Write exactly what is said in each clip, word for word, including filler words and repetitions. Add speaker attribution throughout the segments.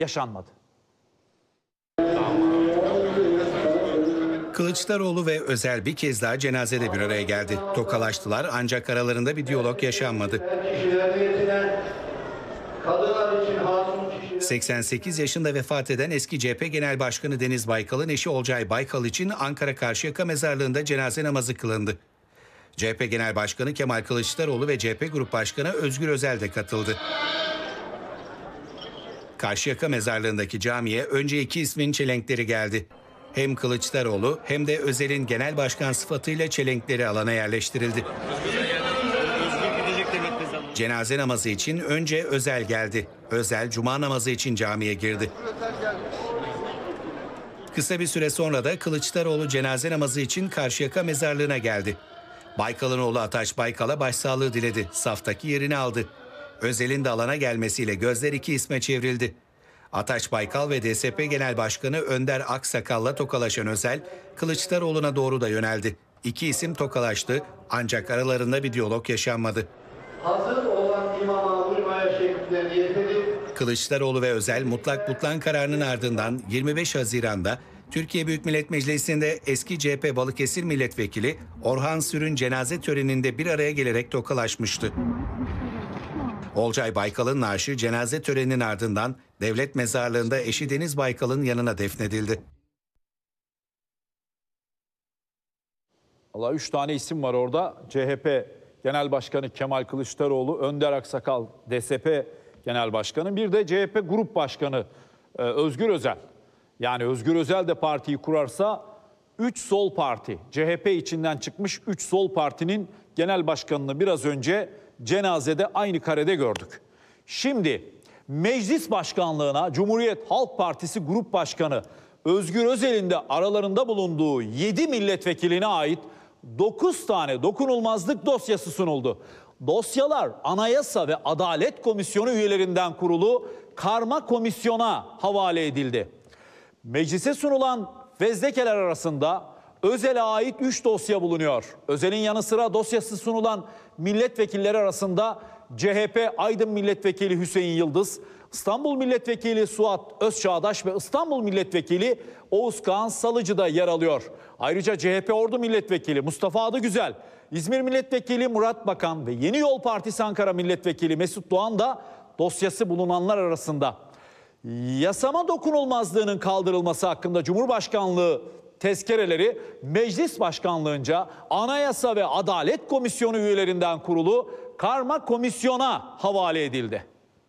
Speaker 1: yaşanmadı.
Speaker 2: Kılıçdaroğlu ve Özel bir kez daha cenazede bir araya geldi. Tokalaştılar ancak aralarında bir diyalog yaşanmadı. seksen sekiz yaşında vefat eden eski C H P Genel Başkanı Deniz Baykal'ın eşi Olcay Baykal için Ankara Karşıyaka Mezarlığı'nda cenaze namazı kılındı. C H P Genel Başkanı Kemal Kılıçdaroğlu ve C H P Grup Başkanı Özgür Özel de katıldı. Karşıyaka Mezarlığı'ndaki camiye önce iki ismin çelenkleri geldi. Hem Kılıçdaroğlu hem de Özel'in genel başkan sıfatıyla çelenkleri alana yerleştirildi. Cenaze namazı için önce Özel geldi. Özel cuma namazı için camiye girdi. Kısa bir süre sonra da Kılıçdaroğlu cenaze namazı için Karşıyaka Mezarlığı'na geldi. Baykal'ın oğlu Ataç Baykal'a başsağlığı diledi. Saftaki yerini aldı. Özel'in de alana gelmesiyle gözler iki isme çevrildi. Ataç Baykal ve D S P Genel Başkanı Önder Aksakal'la tokalaşan Özel, Kılıçdaroğlu'na doğru da yöneldi. İki isim tokalaştı ancak aralarında bir diyalog yaşanmadı.
Speaker 3: Hazır olan imama uymaya şeklinde niyet edip
Speaker 2: Kılıçdaroğlu ve Özel mutlak butlan kararının ardından yirmi beş Haziran'da Türkiye Büyük Millet Meclisi'nde eski C H P Balıkesir Milletvekili Orhan Sür'ün cenaze töreninde bir araya gelerek tokalaşmıştı. Olcay Baykal'ın naaşı cenaze töreninin ardından devlet mezarlığında eşi Deniz Baykal'ın yanına defnedildi.
Speaker 1: Allah üç tane isim var orada. C H P Genel Başkanı Kemal Kılıçdaroğlu, Önder Aksakal D S P Genel Başkanı, bir de C H P Grup Başkanı e, Özgür Özel. Yani Özgür Özel de partiyi kurarsa üç sol parti, C H P içinden çıkmış üç sol partinin genel başkanını biraz önce cenazede aynı karede gördük. Şimdi meclis başkanlığına Cumhuriyet Halk Partisi Grup Başkanı Özgür Özel'in de aralarında bulunduğu yedi milletvekiline ait dokuz tane dokunulmazlık dosyası sunuldu. Dosyalar Anayasa ve Adalet Komisyonu üyelerinden kurulu karma komisyona havale edildi. Meclise sunulan fezlekeler arasında Özel'e ait üç dosya bulunuyor. Özel'in yanı sıra dosyası sunulan milletvekilleri arasında C H P Aydın Milletvekili Hüseyin Yıldız, İstanbul Milletvekili Suat Özçağdaş ve İstanbul Milletvekili Oğuz Kağan Salıcı da yer alıyor. Ayrıca C H P Ordu Milletvekili Mustafa Adıgüzel, İzmir Milletvekili Murat Bakan ve Yeni Yol Partisi Ankara Milletvekili Mesut Doğan da dosyası bulunanlar arasında. Yasama dokunulmazlığının kaldırılması hakkında Cumhurbaşkanlığı tezkereleri Meclis Başkanlığınca Anayasa ve Adalet Komisyonu üyelerinden kurulu karma komisyona havale edildi.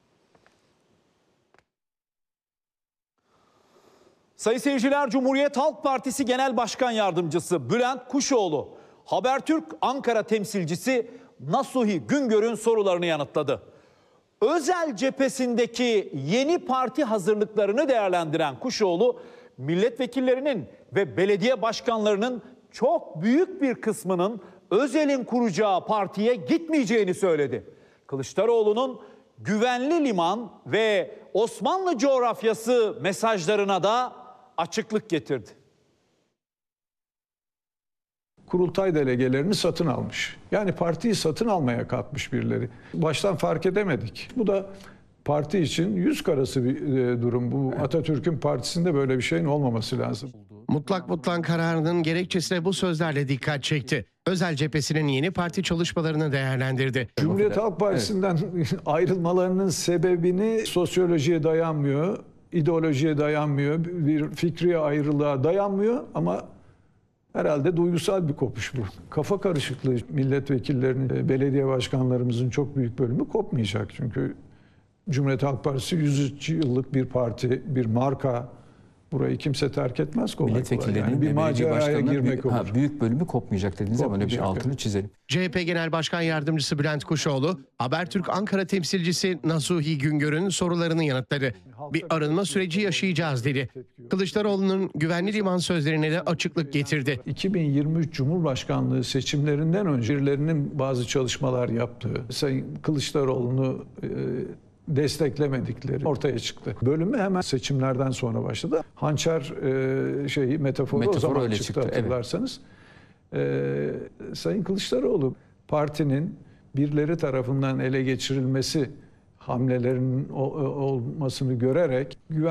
Speaker 1: Sayın seyirciler, Cumhuriyet Halk Partisi Genel Başkan Yardımcısı Bülent Kuşoğlu, Habertürk Ankara temsilcisi Nasuhi Güngör'ün sorularını yanıtladı. Özel cephesindeki yeni parti hazırlıklarını değerlendiren Kuşoğlu, milletvekillerinin ve belediye başkanlarının çok büyük bir kısmının Özel'in kuracağı partiye gitmeyeceğini söyledi. Kılıçdaroğlu'nun güvenli liman ve Osmanlı coğrafyası mesajlarına da açıklık getirdi.
Speaker 4: Kurultay delegelerini satın almış. Yani partiyi satın almaya kalkmış birileri. Baştan fark edemedik. Bu da parti için yüz karası bir durum. Bu Atatürk'ün partisinde böyle bir şeyin olmaması lazım.
Speaker 5: Mutlak butlan kararının gerekçesine bu sözlerle dikkat çekti. Özel cephesinin yeni parti çalışmalarını değerlendirdi.
Speaker 4: Cumhuriyet Halk Partisi'nden evet. ayrılmalarının sebebini sosyolojiye dayanmıyor, ideolojiye dayanmıyor, bir fikri ayrılığa dayanmıyor ama herhalde duygusal bir kopuş bu. Kafa karışıklığı milletvekillerinin, belediye başkanlarımızın çok büyük bölümü kopmayacak. Çünkü Cumhuriyet Halk Partisi yüz yıllık bir parti, bir marka. Burayı kimse terk etmez kolay
Speaker 6: milletvekillerinin
Speaker 4: kolay. Yani bir maceraya girmek
Speaker 6: büyük,
Speaker 4: olur.
Speaker 6: Ha, büyük bölümü kopmayacak dediniz ama öyle bir altını çizelim.
Speaker 5: C H P Genel Başkan Yardımcısı Bülent Kuşoğlu, Habertürk Ankara temsilcisi Nasuhi Güngör'ün sorularını yanıtladı. Bir arınma süreci yaşayacağız dedi. Kılıçdaroğlu'nun güvenli liman sözlerine de açıklık getirdi.
Speaker 4: iki bin yirmi üç Cumhurbaşkanlığı seçimlerinden önce birilerinin bazı çalışmalar yaptığı, Sayın Kılıçdaroğlu'nu e, desteklemedikleri ortaya çıktı. Bölümü hemen seçimlerden sonra başladı. Hançer e, şeyi metaforu, metaforu o zaman çıktı, çıktı hatırlarsanız. Evet. E, Sayın Kılıçdaroğlu partinin birileri tarafından ele geçirilmesi hamlelerinin olmasını görerek güven